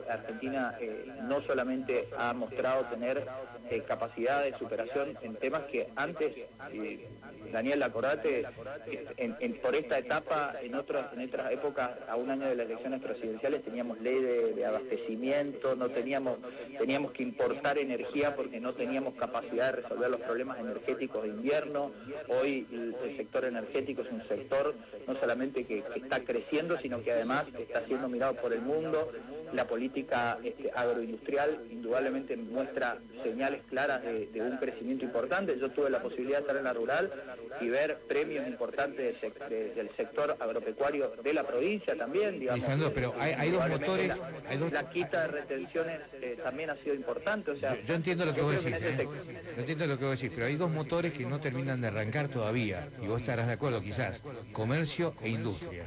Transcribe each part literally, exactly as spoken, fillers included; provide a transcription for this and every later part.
Argentina eh, no solamente ha mostrado tener eh, capacidad de superación en temas que antes, eh, Daniel, acordate, en, en, por esta etapa, en otras, en otras épocas, a un año de las elecciones presidenciales, teníamos ley de, de abastecimiento, no teníamos, teníamos que importar energía porque no teníamos capacidad de resolver los problemas energéticos de invierno. Hoy el, el sector energético es un sector no solamente que, que está creciendo, sino que además está siendo mirado por el mundo. La política este, agroindustrial indudablemente muestra señales claras de, de un crecimiento importante. Yo tuve la posibilidad de estar en la rural y ver premios importantes de, de, del sector agropecuario de la provincia también, digamos. Lisandro, pero hay, hay dos motores... La, hay dos... la quita de retenciones eh, también ha sido importante. O sea, yo, yo entiendo lo que vos decís, que ¿eh? Yo entiendo lo que vos decís, pero hay dos motores que no terminan de arrancar todavía, y vos estarás de acuerdo quizás, comercio e industria.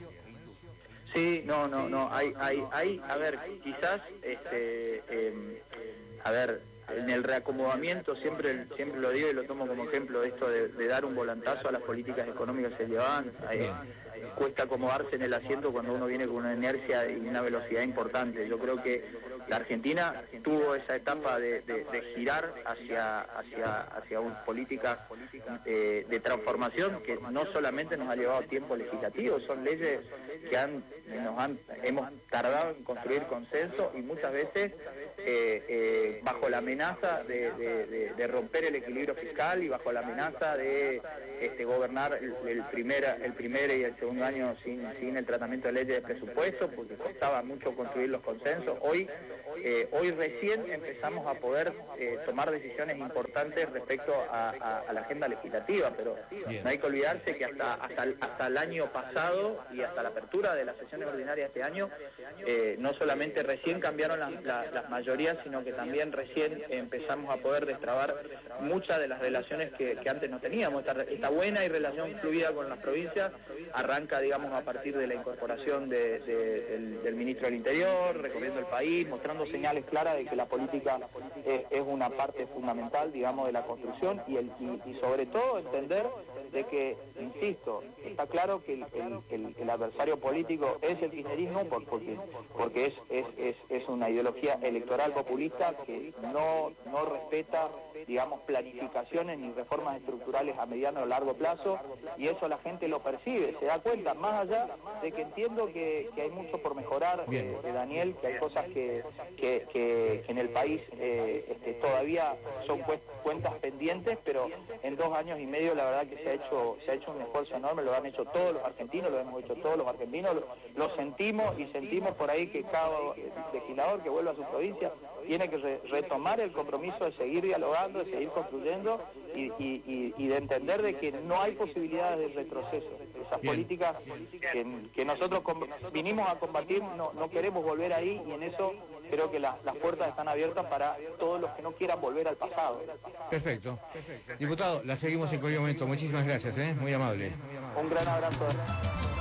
Sí, no, no, no, hay, hay, hay, a ver, quizás, este, eh, a ver, en el reacomodamiento, siempre siempre lo digo y lo tomo como ejemplo, esto de, de dar un volantazo a las políticas económicas que se llevaban, eh, cuesta acomodarse en el asiento cuando uno viene con una inercia y una velocidad importante. Yo creo que la Argentina tuvo esa etapa de, de, de girar hacia hacia hacia una política eh, de transformación que no solamente nos ha llevado tiempo legislativo, son leyes que han nos han hemos tardado en construir consenso y muchas veces eh, eh, bajo la amenaza de, de, de, de romper el equilibrio fiscal y bajo la amenaza de este, gobernar el, el primer el primer y el segundo año sin sin el tratamiento de leyes de presupuesto, porque costaba mucho construir los consensos. Hoy eh, hoy recién empezamos a poder eh, tomar decisiones importantes respecto a, a, a la agenda legislativa, pero Bien. No hay que olvidarse que hasta hasta el, hasta el año pasado y hasta la apertura de las sesiones ordinarias de este año, eh, no solamente recién cambiaron las, las, las mayorías, sino que también recién empezamos a poder destrabar muchas de las relaciones que, que antes no teníamos. Esta, esta buena y relación fluida con las provincias arranca, digamos, a partir de la incorporación de, de, del, del ministro del Interior, recorriendo el país, mostrando señales claras de que la política es, es una parte fundamental, digamos, de la construcción y, el, y, y sobre todo entender de que, insisto, está claro que el, el, el, el adversario político es el kirchnerismo porque, porque es, es, es, es una ideología electoral populista que no, no respeta, digamos, planificaciones ni reformas estructurales a mediano o largo plazo, y eso la gente lo percibe, se da cuenta, más allá de que entiendo que, que hay mucho por mejorar, eh, de Daniel, que hay cosas que, que, que, que en el país eh, este, todavía son cuentas pendientes, pero en dos años y medio la verdad que se ha hecho se ha hecho un esfuerzo enorme, lo han hecho todos los argentinos, lo hemos hecho todos los argentinos, lo, lo sentimos y sentimos por ahí que cada legislador que vuelva a su provincia tiene que re, retomar el compromiso de seguir dialogando, de seguir construyendo y, y, y de entender de que no hay posibilidades de retroceso. Esas Bien. políticas que, que nosotros vinimos a combatir, no, no queremos volver ahí, y en eso creo que la, las puertas están abiertas para todos los que no quieran volver al pasado. Perfecto. Diputado, la seguimos en cualquier momento. Muchísimas gracias, ¿eh? Muy amable. Un gran abrazo.